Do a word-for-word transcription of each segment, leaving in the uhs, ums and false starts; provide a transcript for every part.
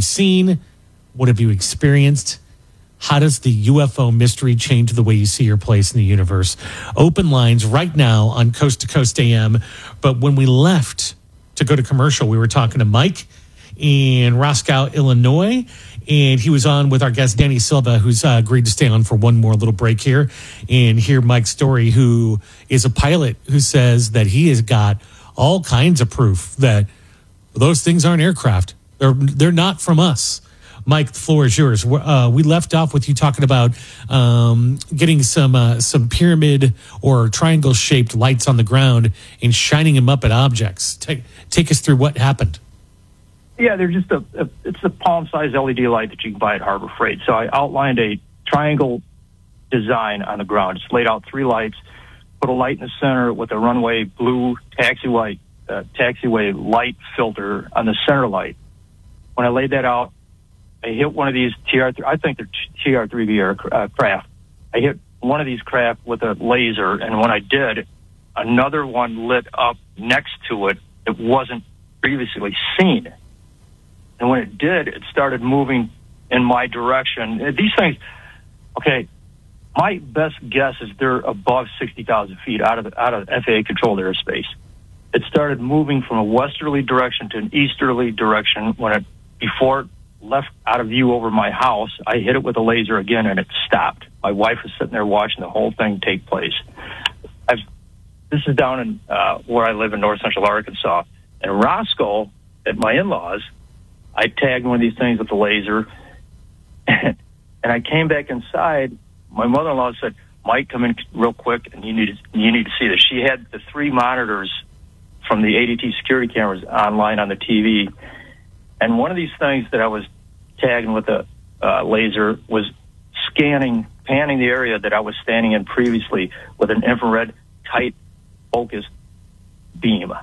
seen? What have you experienced? How does the U F O mystery change the way you see your place in the universe? Open lines right now on Coast to Coast A M. But when we left to go to commercial, we were talking to Mike in Roscoe, Illinois, and he was on with our guest Danny Silva, who's uh, agreed to stay on for one more little break here and hear Mike's story, who is a pilot who says that he has got all kinds of proof that those things aren't aircraft. They're they're not from us. Mike, the floor is yours. Uh, we left off with you talking about um, getting some uh, some pyramid or triangle shaped lights on the ground and shining them up at objects. Take take us through what happened. Yeah, they're just a, a it's a palm sized L E D light that you can buy at Harbor Freight. So I outlined a triangle design on the ground. It's laid out three lights, put a light in the center with a runway blue taxiway uh, taxiway light filter on the center light. When I laid that out, I hit one of these T R three, I think they're T R three B aircraft. I hit one of these craft with a laser, and when I did, another one lit up next to it that wasn't previously seen. And when it did, it started moving in my direction. These things, okay, my best guess is they're above sixty thousand feet out of the, out of F A A-controlled airspace. It started moving from a westerly direction to an easterly direction. When it, before it left out of view over my house, I hit it with a laser again, and it stopped. My wife was sitting there watching the whole thing take place. I've, this is down in uh, where I live in north central Arkansas. In Roscoe, at my in-laws, I tagged one of these things with the laser, and I came back inside. My mother-in-law said, "Mike, come in real quick, and you need to, you need to see this." She had the three monitors from the A D T security cameras online on the T V, and one of these things that I was tagging with a uh, laser was scanning, panning the area that I was standing in previously with an infrared tight focused beam.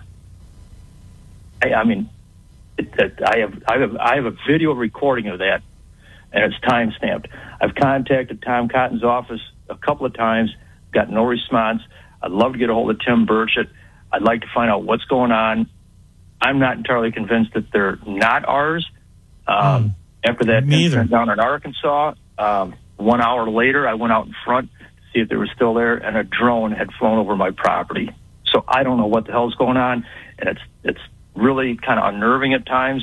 I, I mean, it, it, I have I have I have a video recording of that, and it's time stamped. I've contacted Tom Cotton's office a couple of times, got no response. I'd love to get a hold of Tim Burchett. I'd like to find out what's going on. I'm not entirely convinced that they're not ours. Um, mm, after that incident down in Arkansas, um, one hour later, I went out in front to see if they were still there, and a drone had flown over my property. So I don't know what the hell's going on, and it's it's really kind of unnerving at times.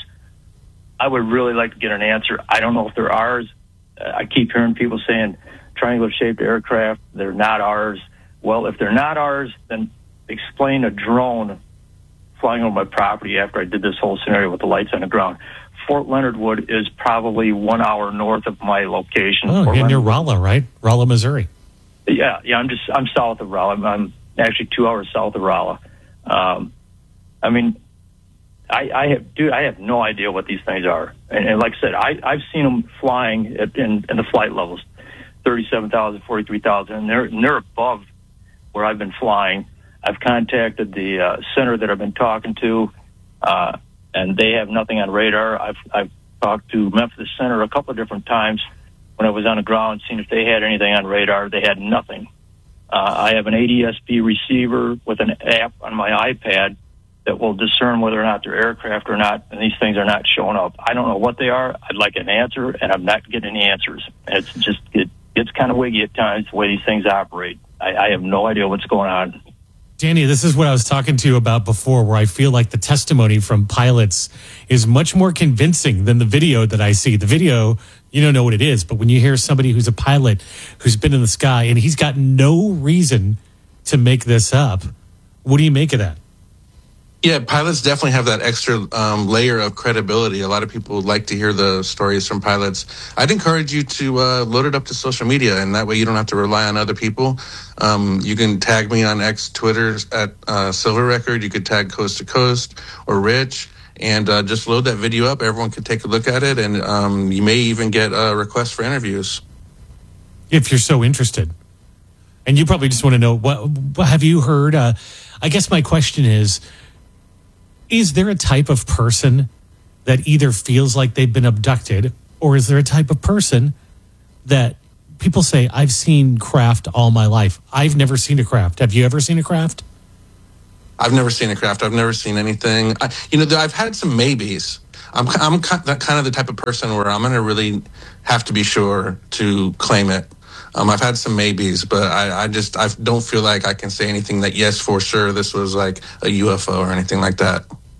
I would really like to get an answer. I don't know if they're ours. Uh, I keep hearing people saying triangular-shaped aircraft, they're not ours. Well, if they're not ours, then explain a drone flying over my property after I did this whole scenario with the lights on the ground. Fort Leonard Wood is probably one hour north of my location. Oh, Fort you're near Leonard. Rolla, right? Rolla, Missouri. Yeah, yeah. I'm just I'm south of Rolla. I'm, I'm actually two hours south of Rolla. Um, I mean, I, I have, dude, I have no idea what these things are. And, and like I said, I, I've seen them flying at, in, in the flight levels, thirty-seven thousand, forty-three thousand, and they're, and they're above where I've been flying. I've contacted the uh, center that I've been talking to, uh, and they have nothing on radar. I've, I've talked to Memphis Center a couple of different times when I was on the ground, seeing if they had anything on radar. They had nothing. Uh, I have an A D S B receiver with an app on my iPad that will discern whether or not they're aircraft or not, and these things are not showing up. I don't know what they are. I'd like an answer, and I'm not getting any answers. It's just, it, it's kind of wiggy at times the way these things operate. I, I have no idea what's going on. Danny, this is what I was talking to you about before, where I feel like the testimony from pilots is much more convincing than the video that I see. The video, you don't know what it is, but when you hear somebody who's a pilot who's been in the sky and he's got no reason to make this up, what do you make of that? Yeah, pilots definitely have that extra um, layer of credibility. A lot of people like to hear the stories from pilots. I'd encourage you to uh, load it up to social media, and that way you don't have to rely on other people. Um, you can tag me on X, Twitter at uh, Silver Record. You could tag Coast to Coast or Rich, and uh, just load that video up. Everyone can take a look at it, and um, you may even get a request for interviews. If you're so interested. And you probably just want to know, what, what have you heard? Uh, I guess my question is, is there a type of person that either feels like they've been abducted, or is there a type of person that people say, I've seen craft all my life? I've never seen a craft. Have you ever seen a craft? I've never seen a craft. I've never seen anything. I, you know, I've had some maybes. I'm I'm kind of the type of person where I'm going to really have to be sure to claim it. Um, I've had some maybes, but I, I just I don't feel like I can say anything that yes, for sure, this was like a U F O or anything like that.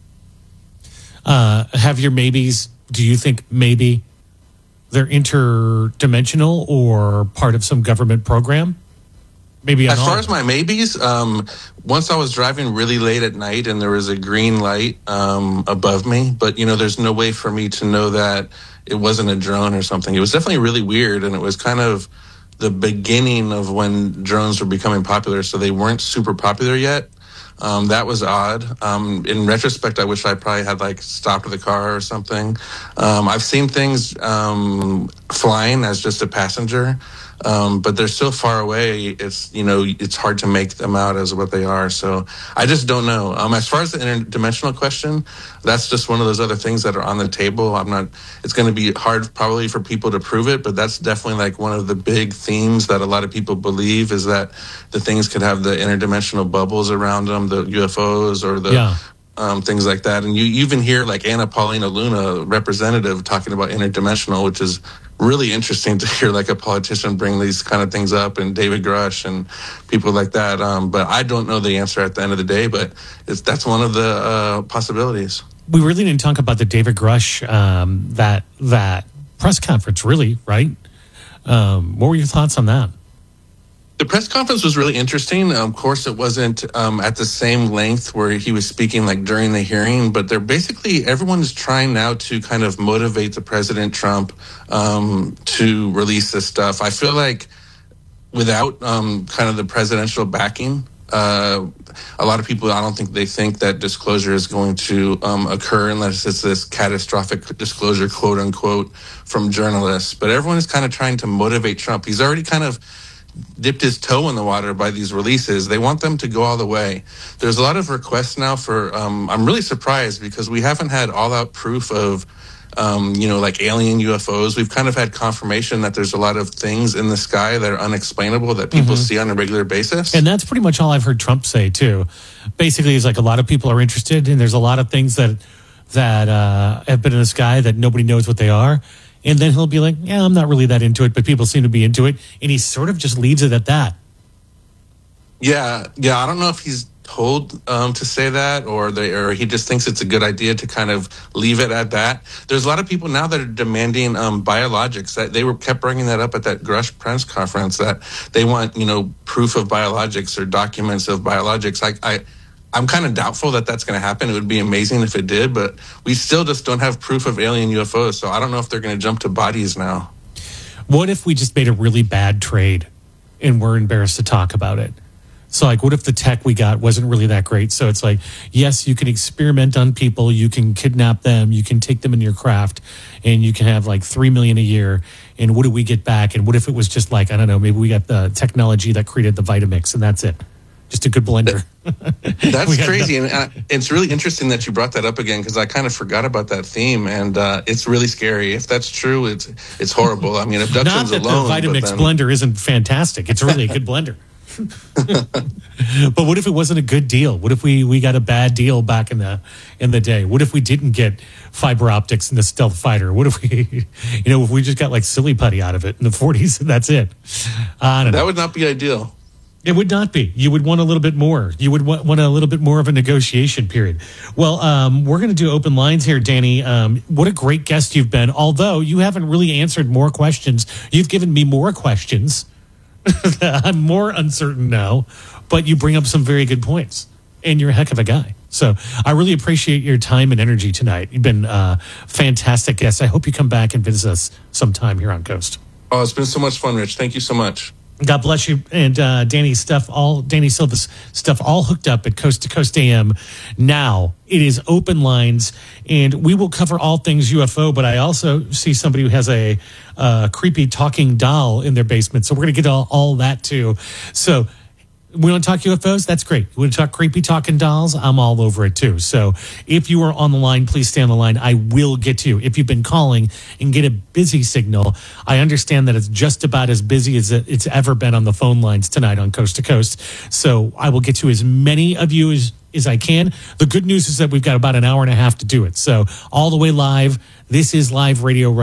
Uh, have your maybes? Do you think maybe they're interdimensional or part of some government program? Maybe as far as my maybes, um, once I was driving really late at night and there was a green light um, above me, but you know, there's no way for me to know that it wasn't a drone or something. It was definitely really weird, and it was kind of the beginning of when drones were becoming popular, so they weren't super popular yet. Um, that was odd. Um, in retrospect, I wish I probably had like stopped the car or something. Um, I've seen things um, flying as just a passenger, um, but they're so far away. It's, you know, it's hard to make them out as what they are. So I just don't know. Um, as far as the interdimensional question, that's just one of those other things that are on the table. I'm not. It's going to be hard probably for people to prove it, but that's definitely like one of the big themes that a lot of people believe is that the things could have the interdimensional bubbles around them, the U F Os or the yeah. um, things like that. And you even hear like Anna Paulina Luna, representative, talking about interdimensional, which is really interesting to hear like a politician bring these kind of things up, and David Grush and people like that. Um, but I don't know the answer at the end of the day, but it's, that's one of the uh, possibilities. We really didn't talk about the David Grush, um, that, that press conference, really, right? Um, what were your thoughts on that? The press conference was really interesting. Of course, it wasn't um, at the same length where he was speaking like during the hearing, but they're basically, everyone's trying now to kind of motivate the President Trump um, to release this stuff. I feel like without um, kind of the presidential backing, uh, a lot of people, I don't think they think that disclosure is going to um, occur unless it's this catastrophic disclosure, quote unquote, from journalists. But everyone is kind of trying to motivate Trump. He's already kind of dipped his toe in the water by these releases. They want them to go all the way. There's a lot of requests now for, um, I'm really surprised because we haven't had all out proof of, um, you know, like alien U F Os. We've kind of had confirmation that there's a lot of things in the sky that are unexplainable that people mm-hmm. see on a regular basis. And that's pretty much all I've heard Trump say too. Basically, it's like a lot of people are interested, and there's a lot of things that, that uh, have been in the sky that nobody knows what they are. And then he'll be like, yeah, I'm not really that into it, but people seem to be into it. And he sort of just leaves it at that. Yeah, yeah. I don't know if he's told um, to say that or they, or he just thinks it's a good idea to kind of leave it at that. There's a lot of people now that are demanding um, biologics. That they were kept bringing that up at that Grush press conference, that they want, you know, proof of biologics or documents of biologics. I, I I'm kind of doubtful that that's going to happen. It would be amazing if it did, but we still just don't have proof of alien U F Os, so I don't know if they're going to jump to bodies now. What if we just made a really bad trade and we're embarrassed to talk about it? So, like, what if the tech we got wasn't really that great? So it's like, yes, you can experiment on people, you can kidnap them, you can take them in your craft, and you can have like three million a year. And what do we get back? And what if it was just like, I don't know, maybe we got the technology that created the Vitamix, and that's it. Just a good blender. That's crazy. And uh, it's really interesting that you brought that up again, because I kind of forgot about that theme. And uh, it's really scary. If that's true, it's it's horrible. I mean, abductions alone. alone. Not that the Vitamix then... blender isn't fantastic. It's really a good blender. But what if it wasn't a good deal? What if we, we got a bad deal back in the in the day? What if we didn't get fiber optics in the stealth fighter? What if we, you know, if we just got like silly putty out of it in the forties and that's it? I don't know. That would not be ideal. It would not be. You would want a little bit more. You would want, want a little bit more of a negotiation period. Well, um, we're going to do open lines here, Danny. Um, what a great guest you've been. Although you haven't really answered more questions. You've given me more questions. I'm more uncertain now, but you bring up some very good points. And you're a heck of a guy. So I really appreciate your time and energy tonight. You've been a fantastic guest. I hope you come back and visit us sometime here on Coast. Oh, it's been so much fun, Rich. Thank you so much. God bless you. And uh, Danny's stuff, all Danny Silva's stuff, all hooked up at Coast to Coast A M. Now it is open lines, and we will cover all things U F O. But I also see somebody who has a uh, creepy talking doll in their basement, so we're going to get all, all that too. So we want to talk U F Os? That's great. We want to talk creepy talking dolls? I'm all over it too. So if you are on the line, please stay on the line. I will get to you. If you've been calling and get a busy signal, I understand that it's just about as busy as it's ever been on the phone lines tonight on Coast to Coast. So I will get to as many of you as as I can. The good news is that we've got about an hour and a half to do it. So all the way live. This is live radio right